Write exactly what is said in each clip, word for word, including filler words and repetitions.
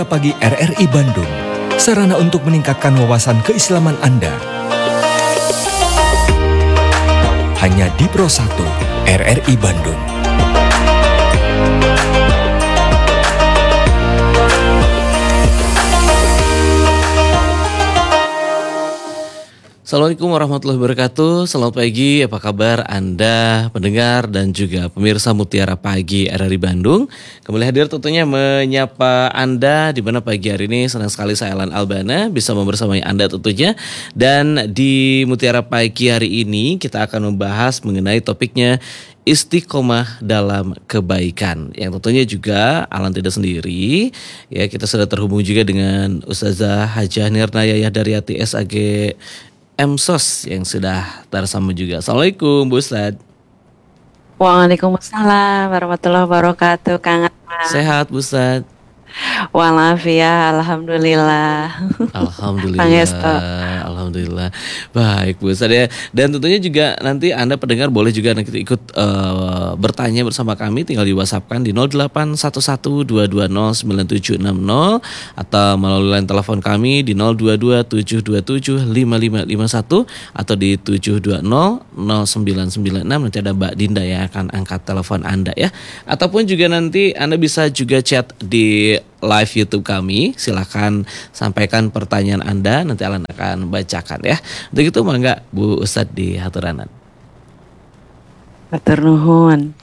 Pagi R R I Bandung, sarana untuk meningkatkan wawasan keislaman Anda. Hanya di Pro satu R R I Bandung. Assalamualaikum warahmatullahi wabarakatuh. Selamat pagi, apa kabar Anda pendengar dan juga pemirsa Mutiara Pagi R R I Bandung. Kembali hadir tentunya menyapa Anda di mana pagi hari ini senang sekali saya Alan Albana bisa membersamai Anda tentunya. Dan di Mutiara Pagi hari ini kita akan membahas mengenai topiknya istiqomah dalam kebaikan, yang tentunya juga Alan tidak sendiri. Ya, kita sudah terhubung juga dengan Ustazah Hajah Nirna Yayah Daryati S A G M S O S yang sudah tersambung juga. Assalamualaikum Bu Ustadz. Waalaikumsalam warahmatullahi wabarakatuh, Kang Ahmad. Sehat Bu Ustadz? Walafiat, alhamdulillah. Alhamdulillah. Alhamdulillah. Baik Bu Ustadz ya. Dan tentunya juga nanti Anda pendengar boleh juga nanti ikut uh, bertanya bersama kami, tinggal di WhatsApp-kan di nol delapan satu satu dua dua nol sembilan tujuh enam nol atau melalui line telepon kami di nol dua dua tujuh dua tujuh lima lima lima satu atau di tujuh dua nol nol sembilan sembilan enam. Nanti ada Mbak Dinda yang akan angkat telepon Anda ya. Ataupun juga nanti Anda bisa juga chat di live YouTube kami. Silakan sampaikan pertanyaan Anda, nanti Alan akan bacakan ya. Untuk itu mangga Bu Ustadz di haturanan. Hatur nuhun.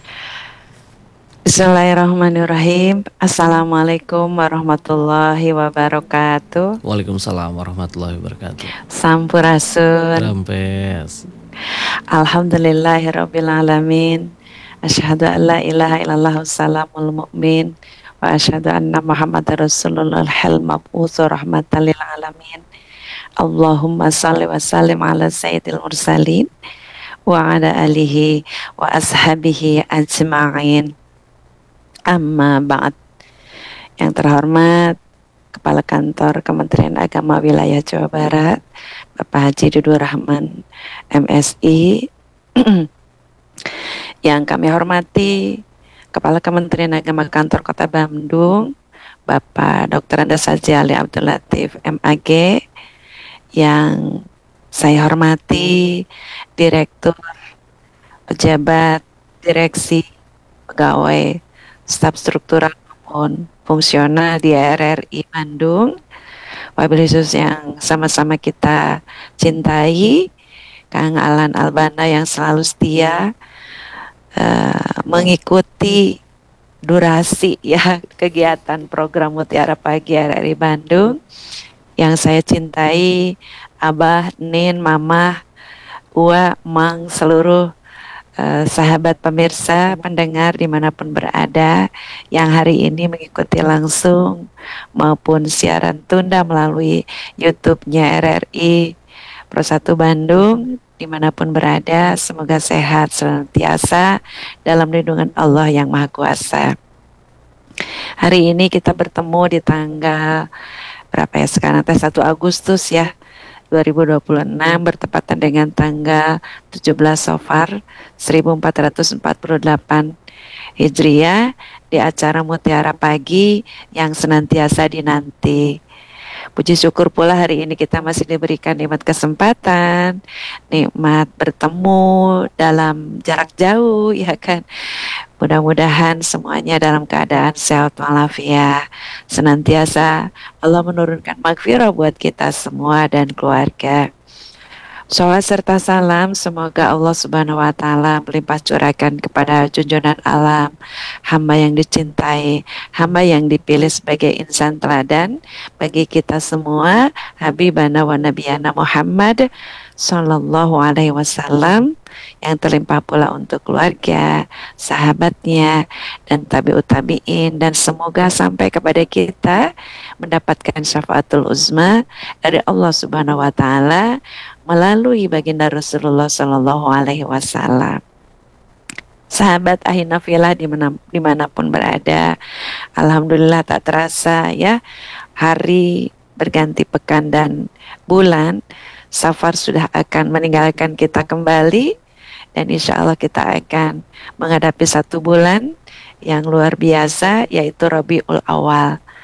Bismillahirrahmanirrahim. Assalamualaikum warahmatullahi wabarakatuh. Waalaikumsalam warahmatullahi wabarakatuh. Sampurasun. Rampes. Alhamdulillahirabbil alamin. Asyhadu an la ilaha illallah wassalamul mu'min. Wa asyhadu anna Muhammadar Rasulullah al-mab'uts rahmatan lil alamin. Allahumma shalli wa sallim ala sayyidil mursalin wa ala alihi wa ashabihi ajma'in. Amma ba'd. Yang terhormat Kepala Kantor Kementerian Agama Wilayah Jawa Barat, Bapak Haji Dudu Rahman M Si. Yang kami hormati Kepala Kementerian Agama Kantor Kota Bandung, Bapak Doktor Andes Haji Ali Abdul Latif M Ag. Yang saya hormati Direktur, pejabat, direksi, pegawai, staf struktural maupun fungsional di R R I Bandung. Wabil khusus yang sama-sama kita cintai, Kang Alan Albana yang selalu setia Uh, mengikuti durasi ya kegiatan program Mutiara Pagi R R I Bandung. Yang saya cintai Abah, Nin, Mama, Ua, Mang, seluruh uh, sahabat pemirsa, pendengar dimanapun berada yang hari ini mengikuti langsung maupun siaran tunda melalui YouTube-nya R R I Pro satu Bandung. Dimanapun berada, semoga sehat senantiasa dalam lindungan Allah yang Maha Kuasa. Hari ini kita bertemu di tanggal berapa ya sekarang? satu Agustus ya, dua ribu dua puluh enam, bertepatan dengan tanggal tujuh belas Safar seribu empat ratus empat puluh delapan Hijriah, di acara Mutiara Pagi yang senantiasa dinanti. Puji syukur pula hari ini kita masih diberikan nikmat kesempatan, nikmat bertemu dalam jarak jauh ya kan. Mudah-mudahan semuanya dalam keadaan sehat walafiat. Senantiasa Allah menurunkan maghfirah buat kita semua dan keluarga. Sholawat serta salam semoga Allah Subhanahu wa Ta'ala melimpah curahkan kepada junjungan alam, hamba yang dicintai, hamba yang dipilih sebagai insan teladan bagi kita semua, Habibana wa Nabiyana Muhammad Sallallahu Alaihi Wasallam, yang terlimpah pula untuk keluarga, sahabatnya, dan tabi'ut tabi'in, dan semoga sampai kepada kita mendapatkan syafaatul uzma dari Allah Subhanahu wa Ta'ala melalui baginda Rasulullah Sallallahu Alaihi Wasallam. Sahabat Ahinafilah dimana, dimanapun berada, alhamdulillah tak terasa ya, hari berganti pekan dan bulan Safar sudah akan meninggalkan kita kembali, dan insya Allah kita akan menghadapi satu bulan yang luar biasa, yaitu Rabiul Awal.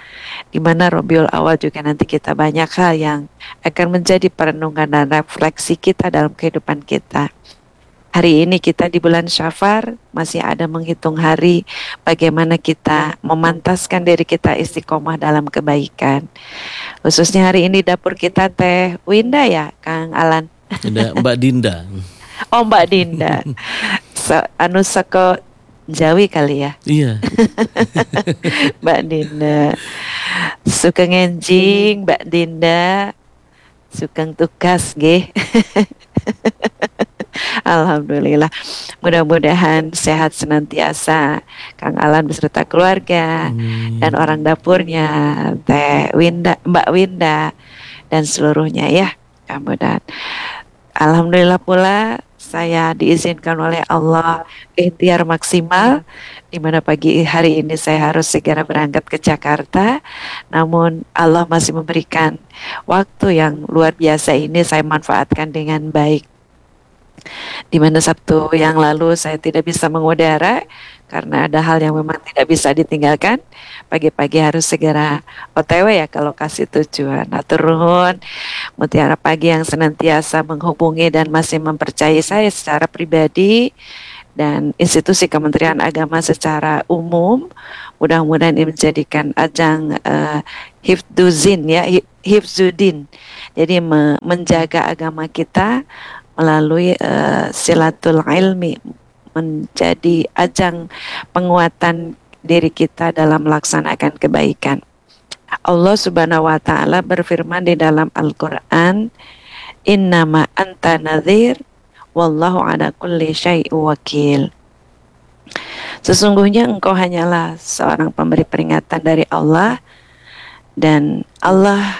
di mana Rabiul Awal juga nanti kita banyak hal yang akan menjadi perenungan dan refleksi kita dalam kehidupan kita. Hari ini kita di bulan Syafar masih ada menghitung hari bagaimana kita memantaskan diri kita istiqomah dalam kebaikan. Khususnya hari ini dapur kita Teh Winda ya, Kang Alan. Ada Mbak Dinda. Oh Mbak Dinda. So, anu seko Jawi kali ya. Iya. Mbak Dinda. Suka ngenjing Mbak Dinda. Suka tugas nggih. Alhamdulillah, mudah-mudahan sehat senantiasa Kang Alan beserta keluarga Amin. dan orang dapurnya, Teh Winda, Mbak Winda dan seluruhnya ya. Kemudian alhamdulillah pula saya diizinkan oleh Allah ikhtiar maksimal, di mana pagi hari ini saya harus segera berangkat ke Jakarta. Namun Allah masih memberikan waktu yang luar biasa ini saya manfaatkan dengan baik. Di mana Sabtu yang lalu saya tidak bisa mengudara karena ada hal yang memang tidak bisa ditinggalkan. Pagi-pagi harus segera O T W ya ke lokasi tujuan. Atur nuhun Mutiara Pagi yang senantiasa menghubungi dan masih mempercayai saya secara pribadi dan institusi Kementerian Agama secara umum. Mudah-mudahan ini menjadikan ajang uh, hifdzudin ya, hifdzudin. Jadi me- menjaga agama kita melalui uh, silatul ilmi, menjadi ajang penguatan diri kita dalam melaksanakan kebaikan. Allah Subhanahu wa taala berfirman di dalam Al-Qur'an, "Innama anta nadhir wallahu ala kulli syai'in wakil." Sesungguhnya engkau hanyalah seorang pemberi peringatan dari Allah, dan Allah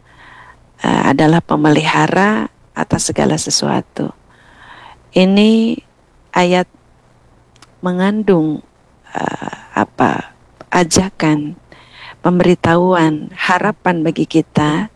uh, adalah pemelihara atas segala sesuatu. Ini ayat mengandung uh, apa ajakan, pemberitahuan, harapan bagi kita.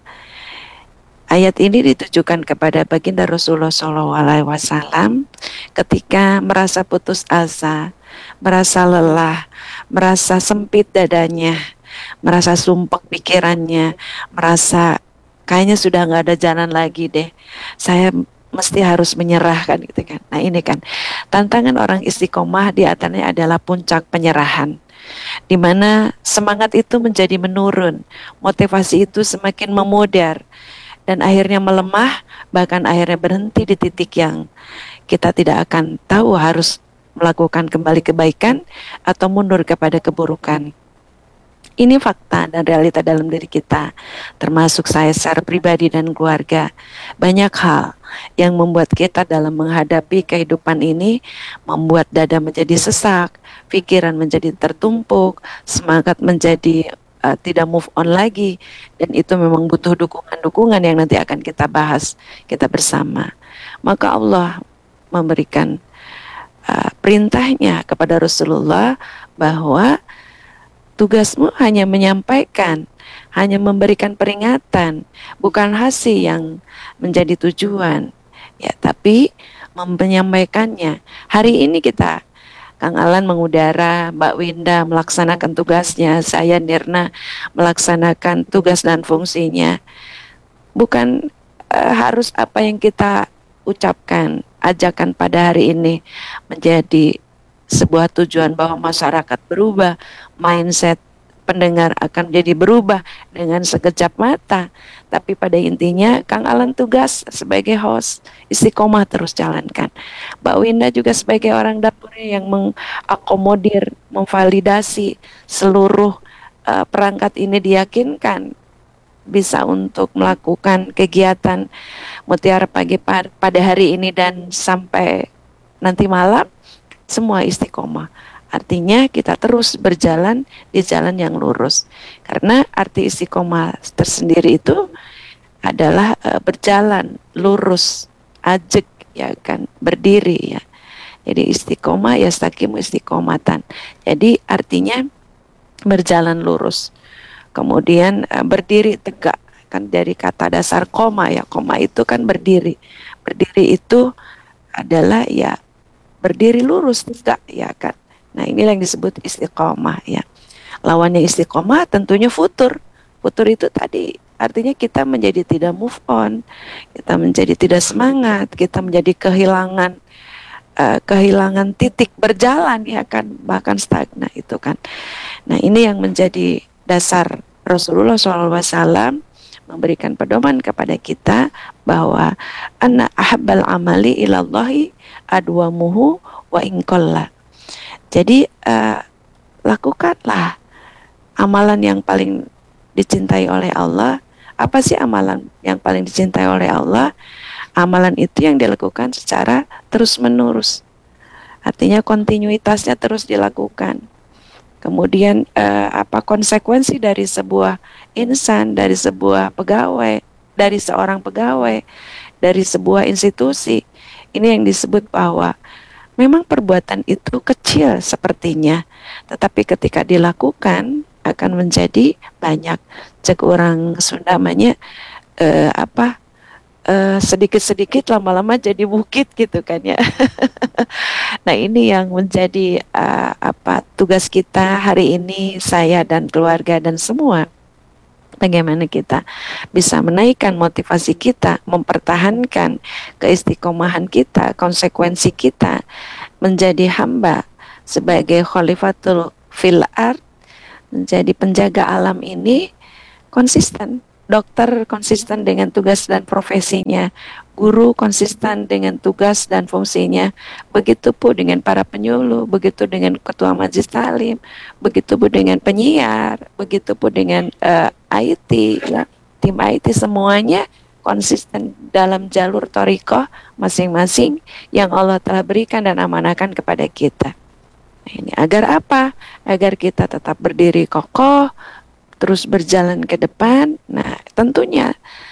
Ayat ini ditujukan kepada baginda Rasulullah shallallahu alaihi wasallam ketika merasa putus asa, merasa lelah, merasa sempit dadanya, merasa sumpek pikirannya, merasa kayaknya sudah nggak ada jalan lagi deh. Saya mesti harus menyerah kan gitu kan. Nah ini kan tantangan orang istiqomah di atasnya adalah puncak penyerahan, di mana semangat itu menjadi menurun, motivasi itu semakin memudar dan akhirnya melemah, bahkan akhirnya berhenti di titik yang kita tidak akan tahu harus melakukan kembali kebaikan atau mundur kepada keburukan. Ini fakta dan realita dalam diri kita, termasuk saya secara pribadi dan keluarga. Banyak hal yang membuat kita dalam menghadapi kehidupan ini, membuat dada menjadi sesak, pikiran menjadi tertumpuk, semangat menjadi uh, tidak move on lagi. Dan itu memang butuh dukungan-dukungan yang nanti akan kita bahas kita bersama. Maka Allah memberikan uh, perintahnya kepada Rasulullah bahwa tugasmu hanya menyampaikan, hanya memberikan peringatan, bukan hasil yang menjadi tujuan. Ya, tapi menyampaikannya. Hari ini kita, Kang Alan mengudara, Mbak Winda melaksanakan tugasnya, saya Nirna melaksanakan tugas dan fungsinya. Bukan uh, harus apa yang kita ucapkan, ajakan pada hari ini menjadi sebuah tujuan bahwa masyarakat berubah, mindset pendengar akan jadi berubah dengan sekejap mata. Tapi pada intinya Kang Alan tugas sebagai host, istiqomah terus jalankan. Mbak Winda juga sebagai orang dapurnya yang mengakomodir, memvalidasi seluruh uh, perangkat ini diyakinkan bisa untuk melakukan kegiatan Mutiara Pagi pada hari ini dan sampai nanti malam. Semua istiqomah. Artinya kita terus berjalan di jalan yang lurus. Karena arti istiqomah tersendiri itu adalah uh, berjalan lurus, ajek ya kan, berdiri ya. Jadi istiqomah yastaqimu istiqomatan. Jadi artinya berjalan lurus. Kemudian uh, berdiri tegak, kan dari kata dasar koma ya. Koma itu kan berdiri. Berdiri itu adalah ya berdiri lurus tegak ya kan. Nah inilah yang disebut istiqomah ya. Lawannya istiqomah tentunya futur. Futur itu tadi artinya kita menjadi tidak move on, kita menjadi tidak semangat, kita menjadi kehilangan uh, kehilangan titik berjalan, ya kan, bahkan stagnan itu kan. Nah, ini yang menjadi dasar Rasulullah shallallahu alaihi wasallam memberikan pedoman kepada kita bahwa anna ahabbal amali ilallahi adwamuhu wa inqalla. Jadi uh, lakukanlah amalan yang paling dicintai oleh Allah. Apa sih amalan yang paling dicintai oleh Allah? Amalan itu yang dilakukan secara terus-menerus. Artinya kontinuitasnya terus dilakukan. Kemudian eh, apa konsekuensi dari sebuah insan, dari sebuah pegawai, dari seorang pegawai, dari sebuah institusi. Ini yang disebut bahwa memang perbuatan itu kecil sepertinya, tetapi ketika dilakukan akan menjadi banyak. Cek orang Sunda namanya eh, apa eh, sedikit-sedikit lama-lama jadi bukit gitu kan ya. Nah, ini yang menjadi uh, apa tugas kita hari ini, saya dan keluarga dan semua. Bagaimana kita bisa menaikkan motivasi kita, mempertahankan keistiqomahan kita, konsekuensi kita menjadi hamba sebagai khalifatul fil ard, menjadi penjaga alam ini konsisten. Dokter konsisten dengan tugas dan profesinya, guru konsisten dengan tugas dan fungsinya, begitu pun dengan para penyuluh, begitu dengan ketua majelis taklim, begitu pun dengan penyiar, begitu pun dengan uh, I T, ya, tim I T, semuanya konsisten dalam jalur thariqah masing-masing yang Allah telah berikan dan amanahkan kepada kita. Nah, ini agar apa? Agar kita tetap berdiri kokoh, terus berjalan ke depan. Nah, tentunya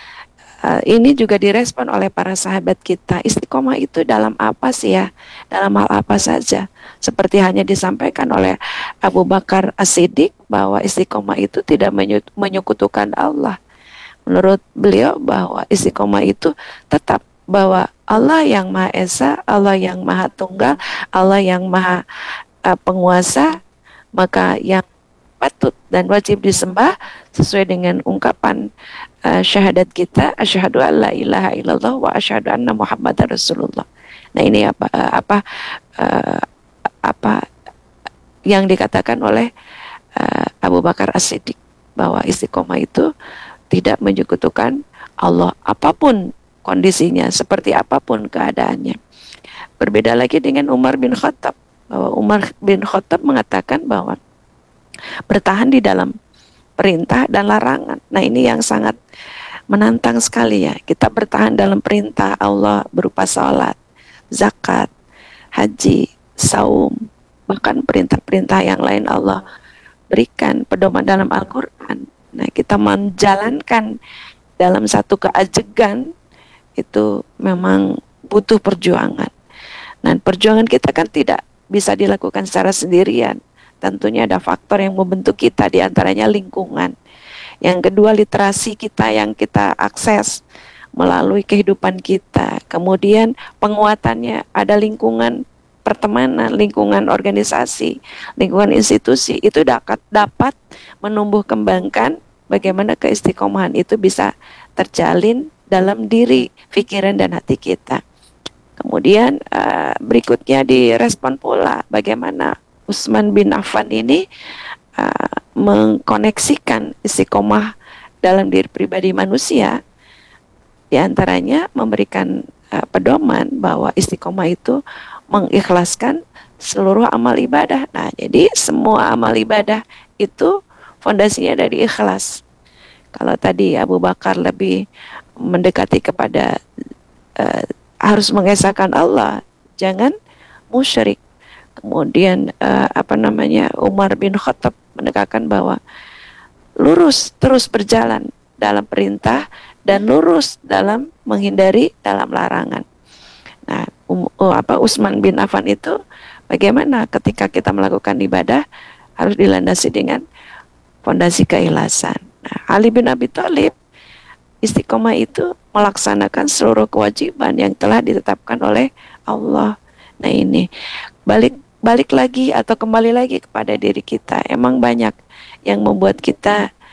uh, ini juga direspon oleh para sahabat kita. Istiqomah itu dalam apa sih ya? Dalam hal apa saja? Seperti hanya disampaikan oleh Abu Bakar As-Siddiq bahwa istiqomah itu tidak menyekutukan Allah. Menurut beliau bahwa istiqomah itu tetap bahwa Allah yang Maha Esa, Allah yang Maha Tunggal, Allah yang Maha uh, Penguasa, maka yang patut dan wajib disembah sesuai dengan ungkapan uh, syahadat kita, asyhadu alla ilaha illallah wa asyhadu anna muhammadar rasulullah. Nah, ini apa uh, apa uh, apa yang dikatakan oleh uh, Abu Bakar As-Siddiq bahwa istiqomah itu tidak menyekutukan Allah apapun kondisinya, seperti apapun keadaannya. Berbeda lagi dengan Umar bin Khattab, bahwa Umar bin Khattab mengatakan bahwa bertahan di dalam perintah dan larangan. Nah, ini yang sangat menantang sekali ya. Kita bertahan dalam perintah Allah berupa salat, zakat, haji, saum, bahkan perintah-perintah yang lain Allah berikan pedoman dalam Al-Quran. Nah, kita menjalankan dalam satu keajegan itu memang butuh perjuangan. Nah, perjuangan kita kan tidak bisa dilakukan secara sendirian. Tentunya ada faktor yang membentuk kita, diantaranya lingkungan. Yang kedua, literasi kita yang kita akses melalui kehidupan kita. Kemudian penguatannya ada lingkungan pertemanan, lingkungan organisasi, lingkungan institusi. Itu dapat, dapat menumbuh kembangkan bagaimana keistiqomahan itu bisa terjalin dalam diri, pikiran dan hati kita. Kemudian uh, berikutnya direspon pula bagaimana Utsman bin Affan ini uh, mengkoneksikan istiqomah dalam diri pribadi manusia, di antaranya memberikan uh, pedoman bahwa istiqomah itu mengikhlaskan seluruh amal ibadah. Nah, jadi semua amal ibadah itu fondasinya dari ikhlas. Kalau tadi Abu Bakar lebih mendekati kepada uh, harus mengesahkan Allah, jangan musyrik. Kemudian uh, apa namanya Umar bin Khattab menekankan bahwa lurus terus berjalan dalam perintah dan lurus dalam menghindari dalam larangan. Nah, um, uh, apa Utsman bin Affan itu bagaimana ketika kita melakukan ibadah harus dilandasi dengan fondasi keikhlasan. Nah, Ali bin Abi Thalib istiqomah itu melaksanakan seluruh kewajiban yang telah ditetapkan oleh Allah. Nah, ini balik balik lagi atau kembali lagi kepada diri kita. Emang banyak yang membuat kita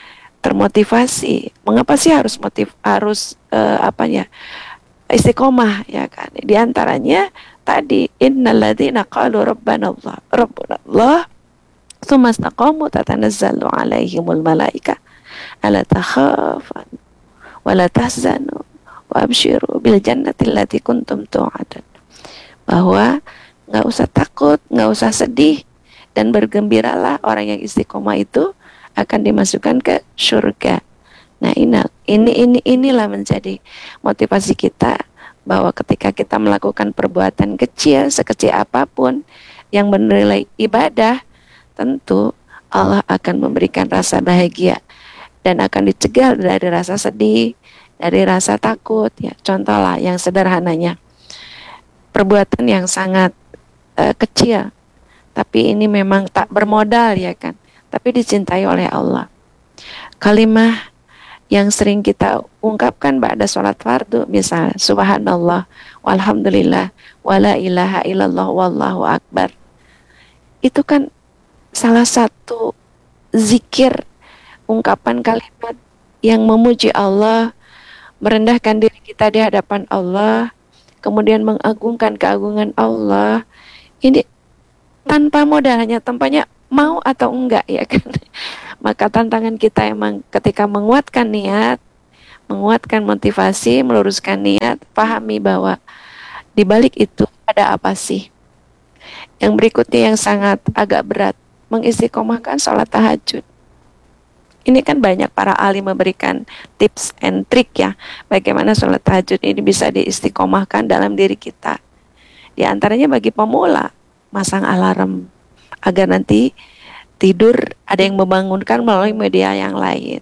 termotivasi. Mengapa sih harus motiv harus uh, apa ya istiqomah ya kan? Di antaranya tadi innalladzina qalu rabbana Allah rabbuna Allah tsumma istaqamu tatanazzalu alaihimul malaika alla takhafan wa la tahzanu wa abshiru bil jannati allati kuntum tu'adun. Bahwa nggak usah takut, nggak usah sedih, dan bergembiralah orang yang istiqomah itu akan dimasukkan ke surga. Nah ini ini ini inilah menjadi motivasi kita bahwa ketika kita melakukan perbuatan kecil sekecil apapun yang bernilai ibadah, tentu Allah akan memberikan rasa bahagia dan akan dicegah dari rasa sedih, dari rasa takut. Ya, contoh lah yang sederhananya, perbuatan yang sangat uh, kecil, tapi ini memang tak bermodal ya kan, tapi dicintai oleh Allah. Kalimah yang sering kita ungkapkan ba'da sholat fardu, misal subhanallah walhamdulillah wala ilaha illallah wallahu akbar, itu kan salah satu zikir, ungkapan kalimat yang memuji Allah, merendahkan diri kita di hadapan Allah, kemudian mengagungkan keagungan Allah. Ini tanpa modal, hanya tempatnya mau atau enggak ya kan. Maka tantangan kita emang ketika menguatkan niat, menguatkan motivasi, meluruskan niat, pahami bahwa di balik itu ada apa sih. Yang berikutnya yang sangat agak berat, mengistiqomahkan sholat tahajud. Ini kan banyak para alim memberikan tips and trick ya, bagaimana sholat tahajud ini bisa diistiqomahkan dalam diri kita. Di antaranya bagi pemula, masang alarm agar nanti tidur ada yang membangunkan melalui media yang lain.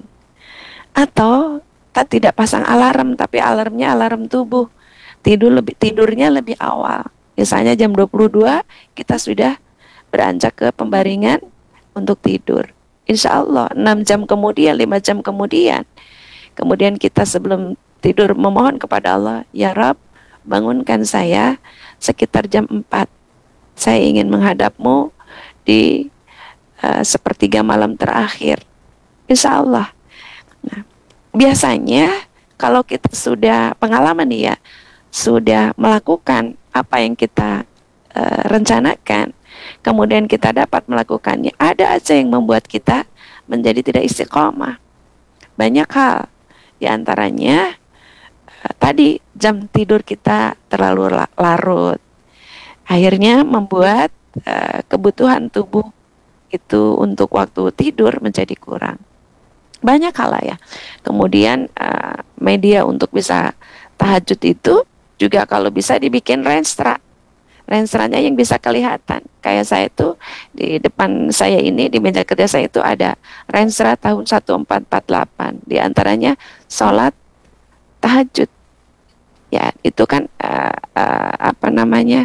Atau tak tidak pasang alarm, tapi alarmnya alarm tubuh. Tidur lebih tidurnya lebih awal. Misalnya jam dua puluh dua kita sudah beranjak ke pembaringan untuk tidur. Insya Allah enam jam kemudian, lima jam kemudian, kemudian kita sebelum tidur memohon kepada Allah, ya Rabb, bangunkan saya sekitar jam empat. Saya ingin menghadapmu di uh, sepertiga malam terakhir. Insya Allah. Nah, biasanya kalau kita sudah pengalaman nih ya, sudah melakukan apa yang kita uh, rencanakan, kemudian kita dapat melakukannya, ada aja yang membuat kita menjadi tidak istiqomah. Banyak hal, di antaranya uh, tadi jam tidur kita terlalu larut, akhirnya membuat uh, kebutuhan tubuh itu untuk waktu tidur menjadi kurang. Banyak hal lah ya. Kemudian uh, media untuk bisa tahajud itu juga kalau bisa dibikin renstra. Renstranya yang bisa kelihatan. Kayak saya itu di depan saya ini, di meja kerja saya itu ada renstra tahun seribu empat ratus empat puluh delapan. Di antaranya sholat tahajud. Ya, itu kan uh, uh, apa namanya?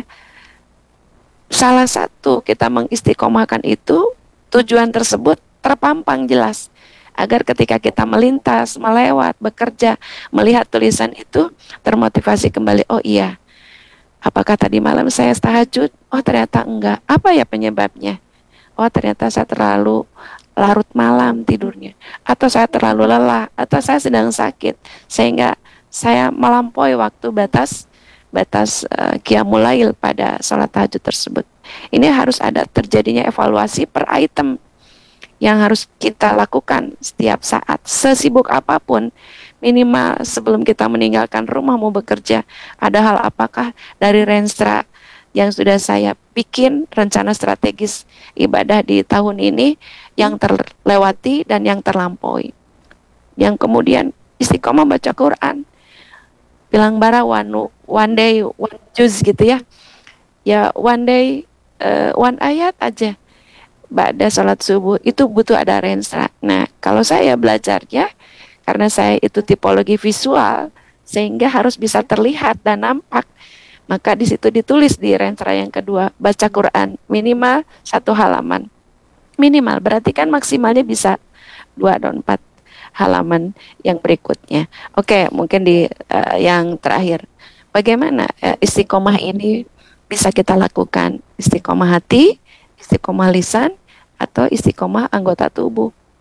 Salah satu kita mengistiqomahkan itu, tujuan tersebut terpampang jelas. Agar ketika kita melintas, melewat, bekerja, melihat tulisan itu, termotivasi kembali. Oh iya, apakah tadi malam saya tahajud? Oh ternyata enggak. Apa ya penyebabnya? Oh ternyata saya terlalu larut malam tidurnya. Atau saya terlalu lelah. Atau saya sedang sakit. Sehingga saya melampaui waktu batas batas uh, qiyamul lail pada sholat tahajud tersebut. Ini harus ada terjadinya evaluasi per item yang harus kita lakukan setiap saat, sesibuk apapun. Minimal sebelum kita meninggalkan rumah mau bekerja, ada hal apakah dari renstra yang sudah saya bikin, rencana strategis ibadah di tahun ini yang terlewati dan yang terlampaui. Yang kemudian istiqomah baca Quran, bilang bara one, one day one juz gitu ya, ya one day uh, one ayat aja. Ba'da sholat subuh itu butuh ada renstra. Nah kalau saya belajarnya, karena saya itu tipologi visual, sehingga harus bisa terlihat dan nampak, maka di situ ditulis di renstra yang kedua, baca Quran minimal satu halaman. Minimal berarti kan maksimalnya bisa dua atau empat halaman yang berikutnya. Oke, mungkin di uh, yang terakhir, bagaimana uh, istiqomah ini bisa kita lakukan? Istiqomah hati, istiqomah lisan, atau istiqomah anggota tubuh.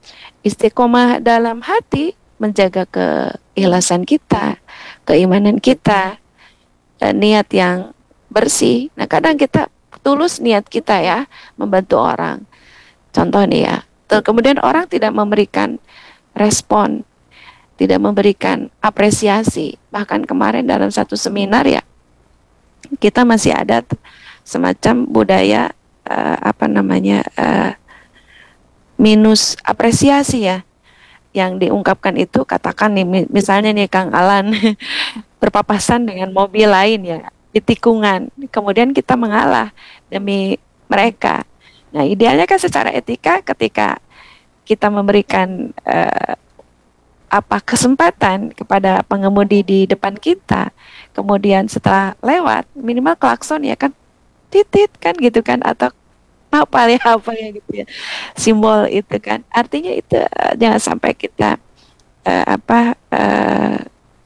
Istiqomah dalam hati menjaga keikhlasan kita, keimanan kita, eh, niat yang bersih. Nah, kadang kita tulus niat kita ya membantu orang. Contoh nih ya, Tuh, kemudian orang tidak memberikan respon, tidak memberikan apresiasi. Bahkan kemarin dalam satu seminar ya, kita masih ada tuh semacam budaya uh, apa namanya uh, minus apresiasi ya, yang diungkapkan itu katakan nih misalnya nih Kang Alan berpapasan dengan mobil lain ya di tikungan, kemudian kita mengalah demi mereka. Nah, idealnya kan secara etika ketika kita memberikan uh, apa kesempatan kepada pengemudi di depan kita, kemudian setelah lewat minimal klakson ya kan, titit kan gitu kan, atau apa ya apa ya gitu ya, simbol itu kan, artinya itu uh, jangan sampai kita uh, apa uh,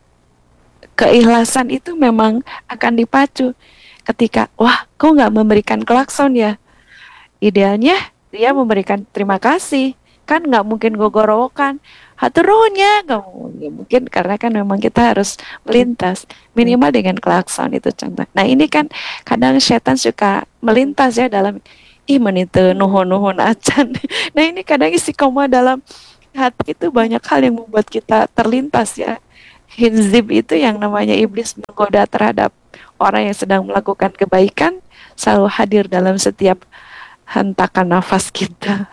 keikhlasan itu memang akan dipacu ketika wah kok nggak memberikan klakson ya, idealnya dia memberikan terima kasih kan, nggak mungkin gogorokan hatur nuhunnya, nggak mungkin karena kan memang kita harus melintas minimal dengan klakson itu contoh. Nah ini kan kadang setan suka melintas ya dalam ih menite nuhun-nuhun acan. Nah ini kadang istiqomah dalam hati itu banyak hal yang membuat kita terlintas ya. Hinzib itu yang namanya iblis menggoda terhadap orang yang sedang melakukan kebaikan selalu hadir dalam setiap hentakan nafas kita.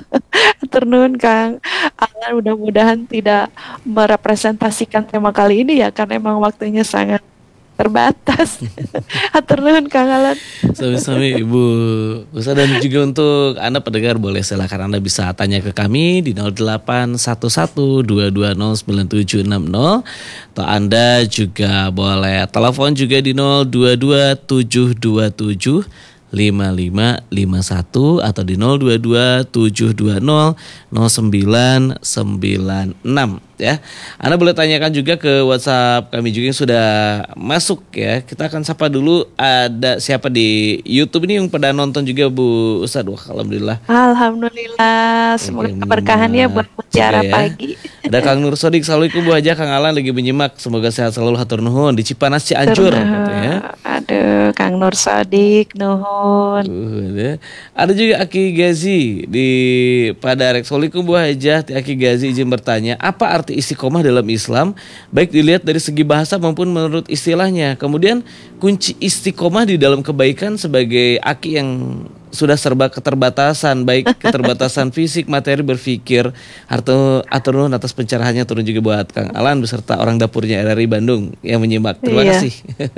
Ternun Kang Alan, mudah-mudahan tidak merepresentasikan tema kali ini ya, karena emang waktunya sangat terbatas. Ternun Kang Alan. Sami-sami Ibu Ustaz, dan juga untuk Anda pendengar boleh silakan Anda bisa tanya ke kami di nol delapan satu satu dua dua nol sembilan tujuh enam nol, atau Anda juga boleh telepon juga di nol dua dua tujuh dua tujuh lima lima lima satu atau di nol dua dua tujuh dua nol nol sembilan sembilan enam ya. Anda boleh tanyakan juga ke WhatsApp kami juga yang sudah masuk ya. Kita akan sapa dulu, ada siapa di YouTube ini yang pada nonton juga Bu Ustadz. Wah, alhamdulillah. Alhamdulillah, semoga keberkahannya buat mutiara ya. Pagi. Ada Kang Nur Sodik, assalamualaikum Bu Haja, Kang Alan lagi menyimak, semoga sehat selalu, hatur nuhun di Cipanas Cianjur ya. Aduh, Kang Nur Sodik, nuhun. Uh, ada juga Aki Gazi di Padarek, assalamualaikum Bu Haja. Aki Gazi izin bertanya, apa arti istiqomah dalam Islam, baik dilihat dari segi bahasa maupun menurut istilahnya. Kemudian kunci istiqomah di dalam kebaikan sebagai Aki yang sudah serba keterbatasan, baik keterbatasan fisik, materi, berpikir. Harto atur nuhun atas pencerahannya, turun juga buat Kang Alan beserta orang dapurnya R R I Bandung yang menyimak. Terima iya. kasih.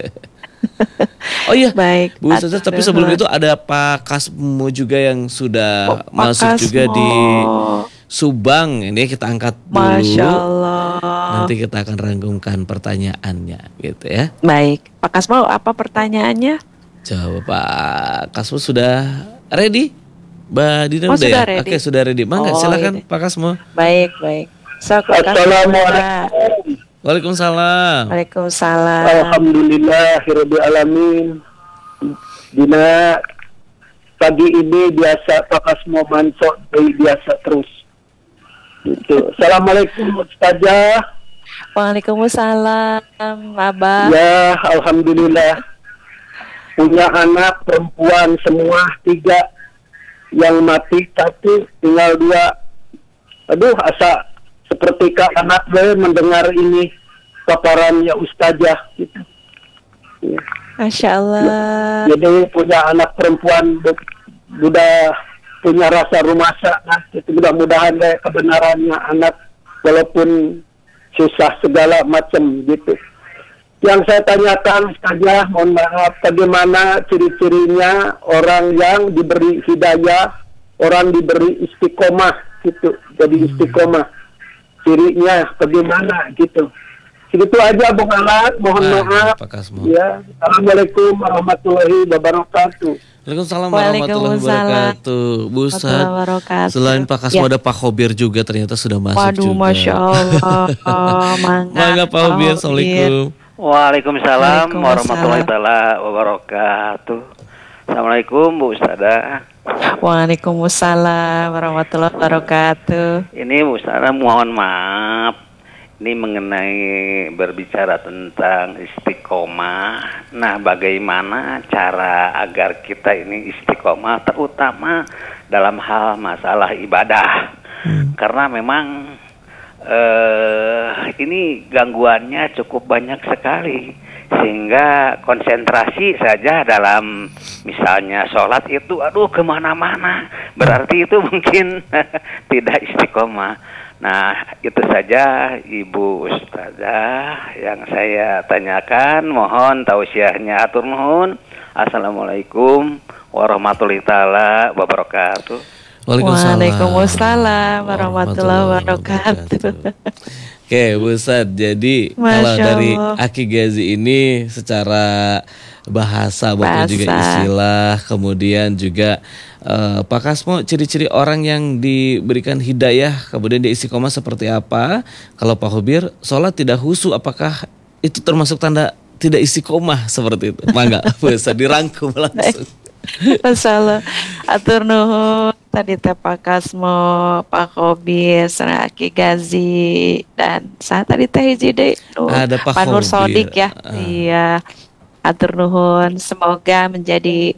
Oh iya, baik. Bu Ustazah, tapi sebelum itu ada Pak Kasmo juga yang sudah oh, masuk Kasmo. juga di Subang. Ini kita angkat dulu. Masya Allah. Nanti kita akan rangkumkan pertanyaannya gitu ya. Baik, Pak Kasmo, apa pertanyaannya? Jawab Pak Kasmo, sudah ready? Mbak Dina oh, udah sudah ya? Ready. Oke, sudah ready. Mangga, oh, silakan ini. Pak Kasmo. Baik, baik. So, Assalamualaikum. Waalaikumsalam. Waalaikumsalam. Alhamdulillahirabbil alamin. Dina pagi ini biasa Pak Kasmo mansok biasa terus. Gitu. Assalamualaikum Ustazah. Waalaikumsalam, Abah. Ya, alhamdulillah. Punya anak perempuan semua tiga, yang mati satu, tinggal dua. Aduh, asa seperti kak anak gue mendengar ini paparannya Ustazah gitu. Ya. Masya Allah. Jadi punya anak perempuan sudah punya rasa rumasa, nah itu mudah-mudahan deh kebenarannya anak walaupun susah segala macam gitu. Yang saya tanyakan saja, mohon maaf, bagaimana ciri-cirinya orang yang diberi hidayah, orang diberi istiqomah gitu, jadi istiqomah, cirinya bagaimana gitu. Segitu aja Bung Alat, mohon ah, maaf. Ya, Assalamualaikum warahmatullahi wabarakatuh. Waalaikumsalam warahmatullahi wabarakatuh. Bu Ustaz, selain Pak Kasmo ya. Ada Pak Khobir juga ternyata sudah masuk. Waduh, juga. Masya Allah. Mangga Pak Khobir, assalamualaikum. Waalaikumsalam warahmatullahi wabarakatuh. Assalamualaikum Bu Ustazah. Waalaikumsalam warahmatullahi wabarakatuh. Ini Bu Ustazah mohon maaf. Ini mengenai berbicara tentang istiqomah. Nah, bagaimana cara agar kita ini istiqomah terutama dalam hal masalah ibadah. Hmm. Karena memang eh, ini gangguannya cukup banyak sekali. Sehingga konsentrasi saja dalam misalnya sholat itu aduh kemana-mana. Berarti itu mungkin tidak istiqomah. Nah, itu saja Ibu Ustazah yang saya tanyakan. Mohon tausiahnya, atur nuhun. Assalamualaikum warahmatullahi taala wabarakatuh. Waalaikumsalam, Waalaikumsalam warahmatullahi wabarakatuh. Oke, Bu Ustadz, jadi Masya kalau dari Allah. Aki Gazi ini secara bahasa, bahasa. juga istilah, kemudian juga uh, Pak Kasmo, ciri-ciri orang yang diberikan hidayah, kemudian dia istiqomah seperti apa? Kalau Pak Hubir, sholat tidak khusyuk, apakah itu termasuk tanda tidak istiqomah seperti itu? Mangga, Bu Ustadz, dirangkum langsung. Masalah atur nuhun tadi teh Pak Kasmo, Pak Kobi, Aki Gazi, dan saya tadi teh hiji deui Ada Pak Nur Khobi. Sodik ya. Uh. Iya. Atur nuhun, semoga menjadi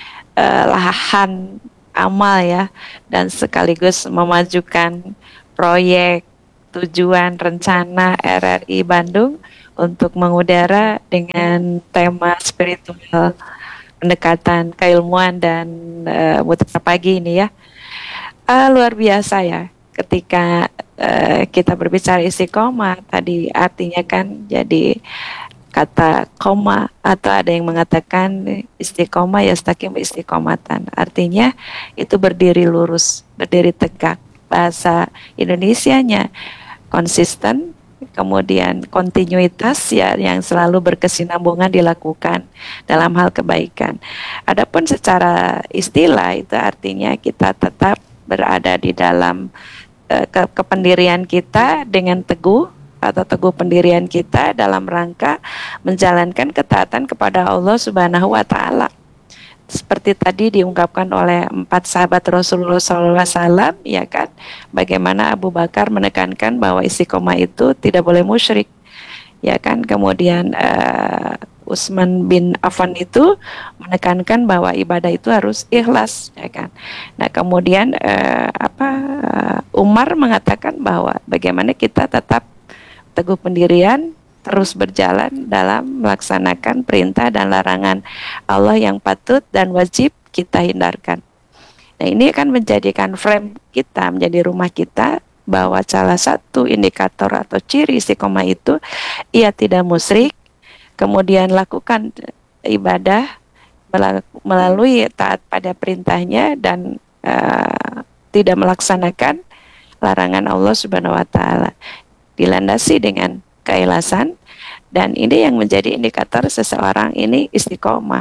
uh, lahan amal ya, dan sekaligus memajukan proyek tujuan rencana R R I Bandung untuk mengudara dengan tema spiritual, pendekatan keilmuan dan uh, Mutiara Pagi ini ya. Uh, luar biasa ya ketika uh, kita berbicara istiqomah tadi, artinya kan jadi kata koma, atau ada yang mengatakan istiqomah yastakim istiqomatan, artinya itu berdiri lurus, berdiri tegak. Bahasa Indonesianya konsisten, kemudian kontinuitas ya, yang selalu berkesinambungan dilakukan dalam hal kebaikan. Adapun secara istilah itu artinya kita tetap berada di dalam uh, ke kependirian kita dengan teguh, atau teguh pendirian kita dalam rangka menjalankan ketaatan kepada Allah Subhanahu wa taala. Seperti tadi diungkapkan oleh empat sahabat Rasulullah shallallahu alaihi wasallam, ya kan, bagaimana Abu Bakar menekankan bahwa istiqomah itu tidak boleh musyrik, ya kan. Kemudian uh, Utsman bin Affan itu menekankan bahwa ibadah itu harus ikhlas, ya kan. Nah, kemudian uh, apa uh, Umar mengatakan bahwa bagaimana kita tetap teguh pendirian, terus berjalan dalam melaksanakan perintah dan larangan Allah yang patut dan wajib kita hindarkan. Nah, ini akan menjadikan frame kita, menjadi rumah kita, bahwa salah satu indikator atau ciri istiqomah itu ia tidak musyrik, kemudian lakukan ibadah melalui taat pada perintahnya dan uh, tidak melaksanakan larangan Allah Subhanahu wa taala, dilandasi dengan keikhlasan, dan ini yang menjadi indikator seseorang ini istiqomah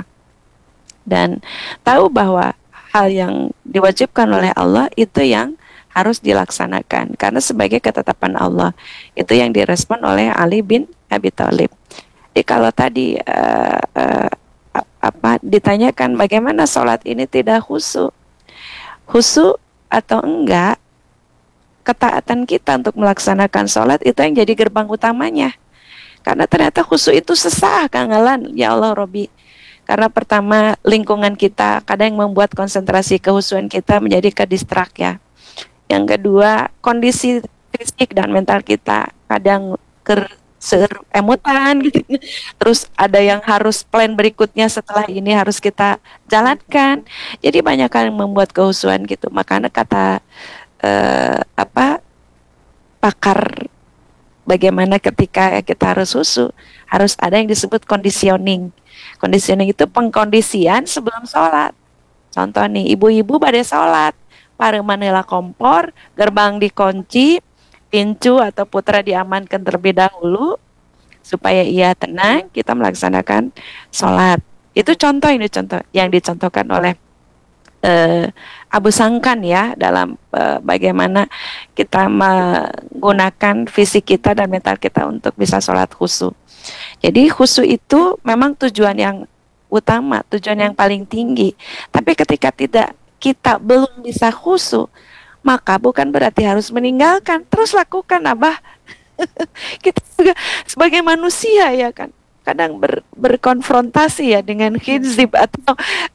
dan tahu bahwa hal yang diwajibkan oleh Allah itu yang harus dilaksanakan karena sebagai ketetapan Allah. Itu yang direspon oleh Ali bin Abi Thalib. Jadi kalau tadi uh, uh, apa ditanyakan bagaimana sholat ini tidak khusyuk, khusyuk atau enggak, ketaatan kita untuk melaksanakan sholat itu yang jadi gerbang utamanya. Karena ternyata khusyuk itu sesah kangelan, ya Allah Robi. Karena pertama lingkungan kita kadang membuat konsentrasi kehusuan kita menjadi kedistrak ya. Yang kedua kondisi fisik dan mental kita kadang ker emutan gitu. Terus ada yang harus plan berikutnya setelah ini harus kita jalankan. Jadi banyak yang membuat kehusuan gitu. Makanya kata Uh, apa pakar bagaimana ketika kita harus khusyuk, harus ada yang disebut conditioning. Conditioning itu pengkondisian sebelum sholat. Contoh nih, ibu-ibu pada sholat, pareman heula kompor, gerbang dikunci, pincu atau putra diamankan terlebih dahulu supaya ia tenang, kita melaksanakan sholat. Itu contoh, ini contoh yang dicontohkan oleh Uh, Abu Sangkan ya dalam uh, bagaimana kita menggunakan fisik kita dan mental kita untuk bisa sholat khusyuk. Jadi khusyuk itu memang tujuan yang utama, tujuan yang paling tinggi. Tapi ketika tidak kita belum bisa khusyuk, maka bukan berarti harus meninggalkan, terus lakukan, Abah. Kita juga sebagai manusia ya kan, kadang ber, berkonfrontasi ya dengan hizib atau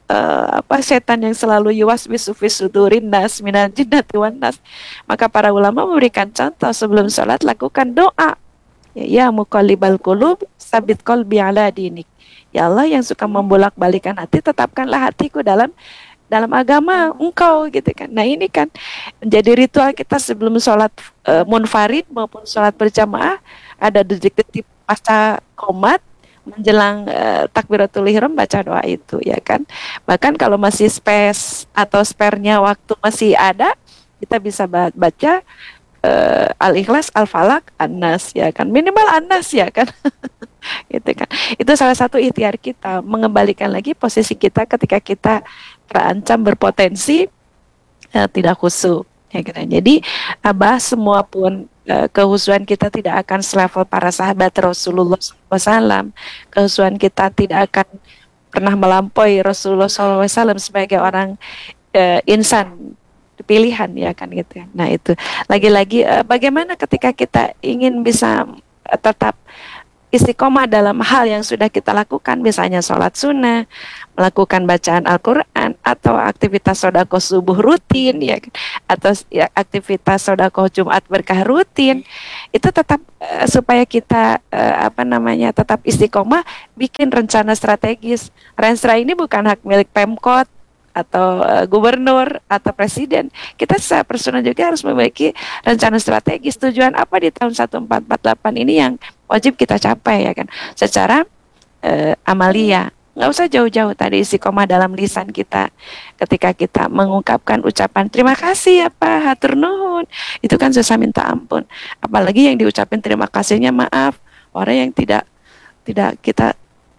uh, apa setan yang selalu yuwaswisu fi sudurin nas minal jinnati wan nas. Maka para ulama memberikan contoh, sebelum sholat lakukan doa. Ya, ya muqallibal qulub sabit qalbi ala dinik. Ya Allah yang suka membolak-balikan hati, tetapkanlah hatiku dalam dalam agama engkau gitu kan. Nah ini kan menjadi ritual kita sebelum sholat e, munfarid maupun sholat berjamaah. Ada detik-detik pasca qomat menjelang e, takbiratul ihram baca doa itu ya kan. Bahkan kalau masih space atau spare-nya waktu masih ada, kita bisa baca e, Al-Ikhlas, Al-Falak, An-Nas ya kan. Minimal An-Nas ya kan. Gitu kan. Itu salah satu ikhtiar kita, mengembalikan lagi posisi kita ketika kita terancam berpotensi uh, tidak khusyuk ya kan. Jadi Abah, semua pun uh, kehusuan kita tidak akan selevel para sahabat Rasulullah shallallahu alaihi wasallam. Kehusuan kita tidak akan pernah melampaui Rasulullah shallallahu alaihi wasallam sebagai orang uh, insan pilihan ya kan gitu. Nah itu lagi-lagi uh, bagaimana ketika kita ingin bisa uh, tetap istiqomah dalam hal yang sudah kita lakukan, misalnya sholat sunnah, melakukan bacaan Al-Quran, atau aktivitas sodako subuh rutin, ya, atau ya, aktivitas sodako Jumat berkah rutin, itu tetap uh, supaya kita uh, apa namanya tetap istiqomah, bikin rencana strategis. Renstra ini bukan hak milik Pemkot atau uh, gubernur atau presiden. Kita secara personal juga harus memiliki rencana strategis, tujuan apa di tahun seribu empat ratus empat puluh delapan ini yang wajib kita capai ya kan, secara uh, amalia. Nggak usah jauh-jauh tadi istiqomah dalam lisan kita ketika kita mengungkapkan ucapan terima kasih ya Pak, hatur nuhun, itu kan susah minta ampun. Apalagi yang diucapin terima kasihnya maaf, orang yang tidak tidak kita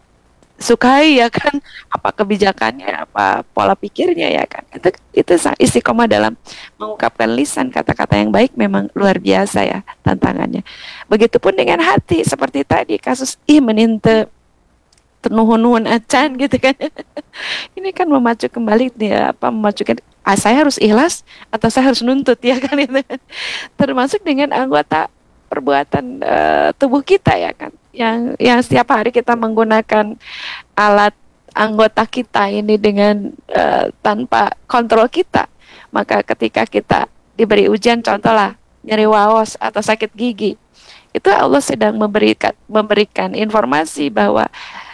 sukai ya kan, apa kebijakannya, apa pola pikirnya ya kan, itu itu istiqomah dalam mengungkapkan lisan, kata-kata yang baik memang luar biasa ya tantangannya. Begitupun dengan hati, seperti tadi kasus ih meninte tenuhun-nuhun acan gitu kan. Ini kan memacu kembali dia apa memacukan ah, saya harus ikhlas atau saya harus nuntut ya kan itu. Termasuk dengan anggota perbuatan uh, tubuh kita ya kan, yang yang setiap hari kita menggunakan alat anggota kita ini dengan uh, tanpa kontrol kita. Maka ketika kita diberi ujian, contohlah nyeri waos atau sakit gigi, itu Allah sedang memberikan memberikan informasi bahwa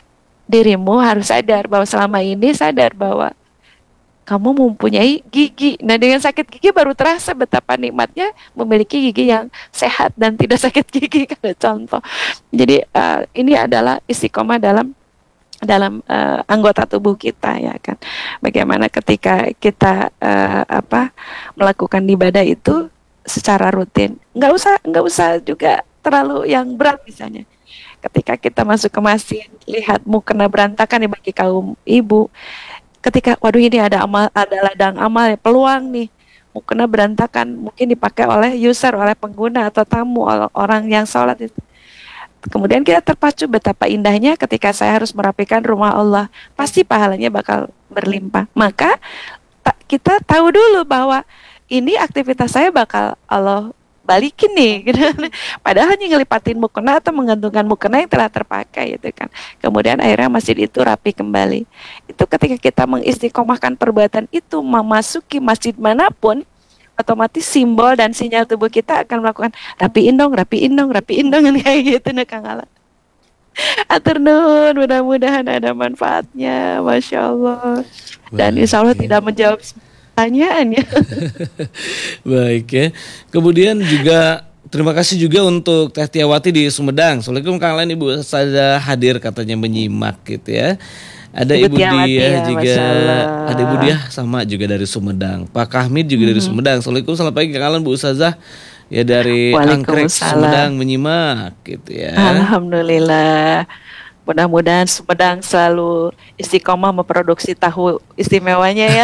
dirimu harus sadar bahwa selama ini sadar bahwa kamu mempunyai gigi. Nah dengan sakit gigi baru terasa betapa nikmatnya memiliki gigi yang sehat dan tidak sakit gigi, kada contoh. Jadi uh, ini adalah istiqomah dalam dalam uh, anggota tubuh kita ya kan. Bagaimana ketika kita uh, apa melakukan ibadah itu secara rutin. Nggak usah nggak usah juga terlalu yang berat misalnya. Ketika kita masuk ke masjid, lihat mukena berantakan nih bagi kaum ibu. Ketika waduh ini ada amal, ada ladang amal ya, peluang nih mau kena berantakan, mungkin dipakai oleh user, oleh pengguna atau tamu orang yang sholat itu. Kemudian kita terpacu betapa indahnya ketika saya harus merapikan rumah Allah, pasti pahalanya bakal berlimpah. Maka ta- kita tahu dulu bahwa ini aktivitas saya bakal Allah balikin nih gitu. Padahal hanya ngelipatin mukena atau menggantungkan mukena yang telah terpakai gitu kan. Kemudian akhirnya masjid itu rapi kembali. Itu ketika kita mengistiqomahkan perbuatan itu, memasuki masjid manapun, otomatis simbol dan sinyal tubuh kita akan melakukan rapiin dong, rapiin dong, rapiin dong kayak gitu nih Kang Alan. Atur nuhun, mudah-mudahan ada manfaatnya, masya Allah. Dan insya Allah tidak menjawab pertanyaannya. Baik ya. Kemudian juga terima kasih juga untuk Teh Tiawati di Sumedang. Assalamualaikum Kang Len, Ibu saya hadir katanya menyimak gitu ya. Ada Ibu, Ibu Diah ya, juga, ada Ibu Diah sama juga dari Sumedang. Pak Kahmid juga mm-hmm. dari Sumedang. Assalamualaikum, selamat pagi Kang Len, Bu Ustazah ya dari Angkrek Sumedang menyimak gitu ya. Alhamdulillah. Mudah-mudahan Sumedang selalu istiqomah memproduksi tahu istimewanya ya.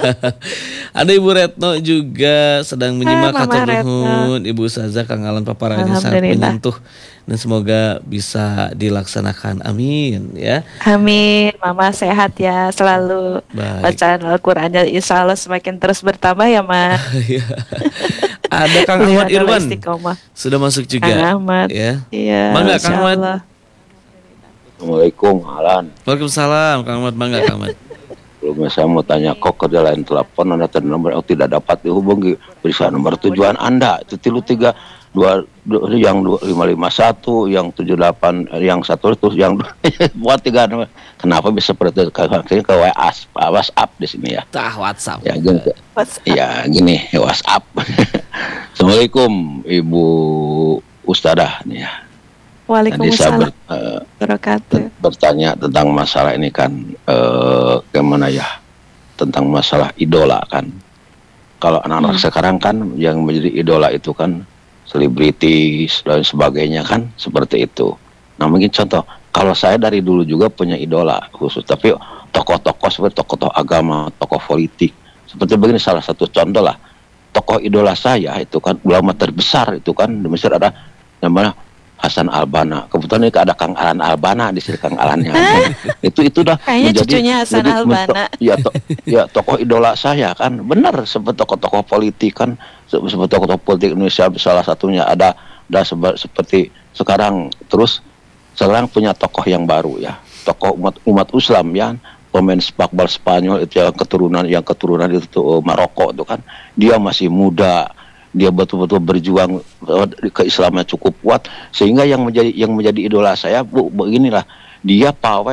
Ada Ibu Retno juga sedang menyimak, hatur nuhun. Ibu Ustazah Kang Alan paparannya sangat menyentuh dan semoga bisa dilaksanakan. Amin ya. Amin. Mama sehat ya selalu. Baik. Bacaan Al-Qur'annya insya Allah semakin terus bertambah ya, Ma. Iya. Ada Kang Beliau Ahmad adalah Irwan istiqomah. sudah masuk juga. Kang Ahmad. Ya. Iya. Bangga Masya Kang Ahmad. Allah. Assalamualaikum, Alan. Waalaikumsalam Kang Ahmad, bangga Kang Ahmad. Belum saya mau tanya kok kerja lain telepon Anda ter nomor oh, tidak dapat dihubungi. Periksa nomor tujuan Anda itu tilu tiga dua yang dua lima lima satu yang tujuh delapan yang satu terus yang buat tiga kenapa bisa seperti itu ke ke WhatsApp di sini ya. Tah WhatsApp. Ya gini. Ya gini WhatsApp. Assalamualaikum Ibu Ustadzah nih ya. Tadi saya ber, uh, Wabarakatuh. bertanya tentang masalah ini kan, uh, gimana ya, tentang masalah idola kan. Kalau anak-anak Hmm. sekarang kan yang menjadi idola itu kan selebritis dan sebagainya kan, seperti itu. Nah mungkin contoh, kalau saya dari dulu juga punya idola khusus, tapi tokoh-tokoh seperti tokoh-tokoh agama, tokoh politik, seperti begini salah satu contoh lah. Tokoh idola saya itu kan ulama terbesar itu kan di Mesir ada namanya Hasan Albana. Kebetulan ini ada Kang Alan Albana di sini, Kang Alannya. itu itu dah Kayaknya menjadi cucunya Hasan jadi Albana. mentok- ya, to, ya tokoh idola saya kan. Benar seperti tokoh-tokoh politik kan, se- seperti tokoh-tokoh politik Indonesia salah satunya ada ada seba- seperti sekarang terus sekarang punya tokoh yang baru ya. Tokoh umat umat Islam ya. Pemain sepak bola Spanyol itu yang keturunan yang keturunan itu tuh, Maroko itu kan. Dia masih muda. Dia betul-betul berjuang uh, keislamannya cukup kuat sehingga yang menjadi yang menjadi idola saya bu beginilah dia pawai